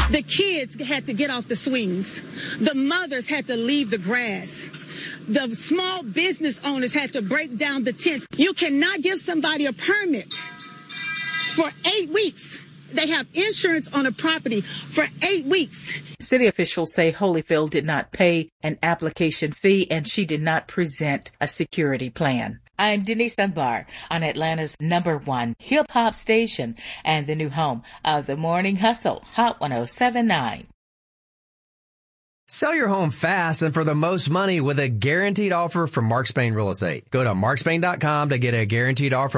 The kids had to get off the swings. The mothers had to leave the grass. The small business owners had to break down the tents. You cannot give somebody a permit for 8 weeks. They have insurance on a property for 8 weeks. City officials say Holyfield did not pay an application fee and she did not present a security plan. I'm Denise Dunbar on Atlanta's #1 hip-hop station and the new home of the Morning Hustle, Hot 107.9. Sell your home fast and for the most money with a guaranteed offer from Mark Spain Real Estate. Go to markspain.com to get a guaranteed offer